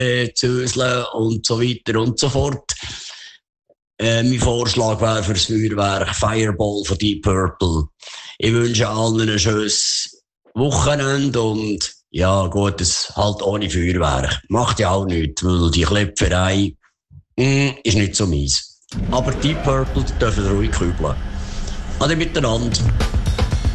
züseln und so weiter und so fort. Mein Vorschlag wäre für das Feuerwerk Fireball von Deep Purple. Ich wünsche allen ein schönes Wochenende und ja, gut, es halt ohne Feuerwerk. Macht ja auch nichts, weil die Klepferei ist nicht so mies. Aber Deep Purple dürfen ruhig kübeln. Ade miteinander.